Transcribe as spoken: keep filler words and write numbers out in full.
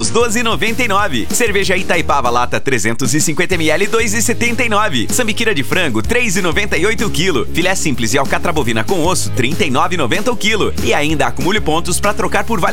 grãos, doze e noventa e nove. Cerveja Itaipava lata trezentos e cinquenta mililitros, dois e setenta e nove. Sambiquira de frango, três e noventa e oito o quilo. Filé simples e alcatra bovina com osso, trinta e nove e noventa o quilo. E ainda acumule pontos para trocar por vale